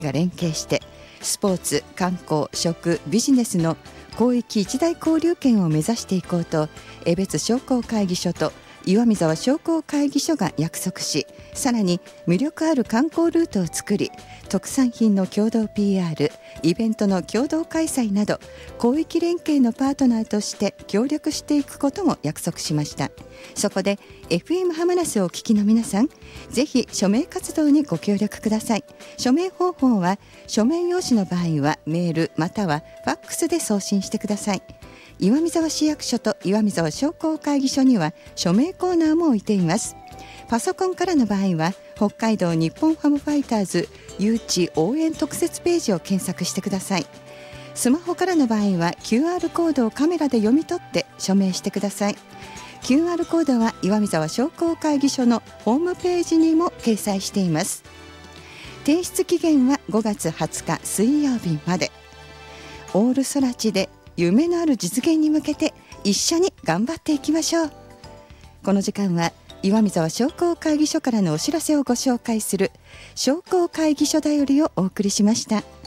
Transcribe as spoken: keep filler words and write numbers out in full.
が連携してスポーツ、観光、食、ビジネスの広域一大交流圏を目指していこうと、江別商工会議所と岩見沢商工会議所が約束し、さらに魅力ある観光ルートを作り、特産品の共同 ピーアール、イベントの共同開催など広域連携のパートナーとして協力していくことも約束しました。そこで エフエム ハマナスをお聞きの皆さん、ぜひ署名活動にご協力ください。署名方法は、署名用紙の場合はメールまたはファックスで送信してください。岩見沢市役所と岩見沢商工会議所には署名コーナーも置いています。パソコンからの場合は北海道日本ハムファイターズ誘致応援特設ページを検索してください。スマホからの場合は キューアール コードをカメラで読み取って署名してください。 キューアール コードは岩見沢商工会議所のホームページにも掲載しています。提出期限はごがつはつか水曜日まで。オールソラチで夢のある実現に向けて一緒に頑張っていきましょう。この時間は岩見沢商工会議所からのお知らせをご紹介する商工会議所だよりをお送りしました。